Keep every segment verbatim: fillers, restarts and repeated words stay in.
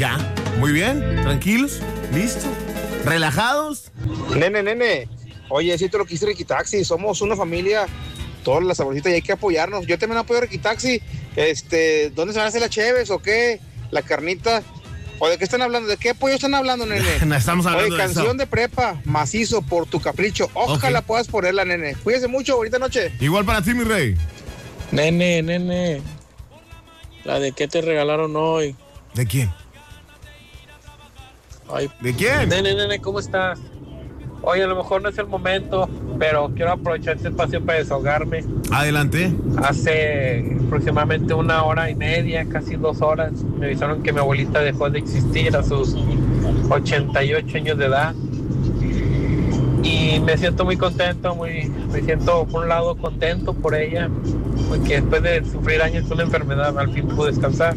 Ya, muy bien, tranquilos, listo, relajados. Nene, nene, oye, si te lo quise Riquitaxi, somos una familia, todas las abuelitas y hay que apoyarnos. Yo también apoyo a Riquitaxi. Este, ¿dónde se van a hacer las cheves o qué? La carnita. ¿O de qué están hablando? ¿De qué apoyo están hablando, nene? No estamos hablando Oye, de eso. canción de prepa, macizo por tu capricho. Ojalá Ok. puedas ponerla, nene. Cuídese mucho, bonita noche. Igual para ti, mi rey. Nene, nene, la de qué te regalaron hoy. ¿De quién? Ay, ¿De quién? nene, nene, ¿cómo estás? Oye, a lo mejor no es el momento, pero quiero aprovechar este espacio para desahogarme. Adelante. Hace aproximadamente una hora y media, casi dos horas, me avisaron que mi abuelita dejó de existir a sus ochenta y ocho años de edad. Y me siento muy contento, muy, me siento por un lado contento por ella, porque después de sufrir años con una enfermedad al fin pudo descansar.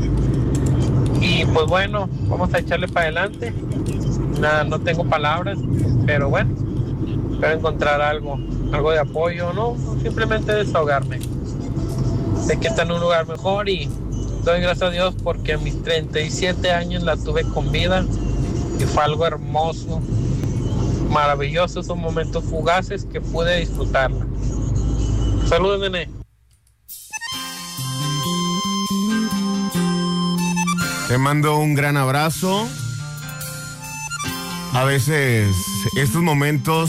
Y pues bueno, vamos a echarle para adelante. Nada, no tengo palabras, pero bueno, espero encontrar algo, algo de apoyo, no, simplemente desahogarme. Sé que está en un lugar mejor y doy gracias a Dios porque a mis treinta y siete años la tuve con vida y fue algo hermoso, maravilloso, esos momentos fugaces que pude disfrutarla. Saludos, nene. Te mando un gran abrazo. A veces estos momentos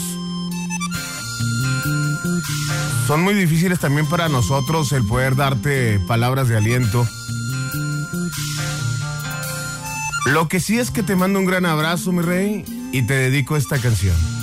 son muy difíciles también para nosotros el poder darte palabras de aliento. Lo que sí es que te mando un gran abrazo, mi rey, y te dedico esta canción.